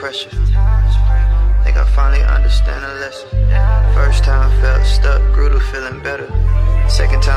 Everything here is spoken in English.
pressure. Think I finally understand a lesson. First time felt stuck, grew to feeling better. Second time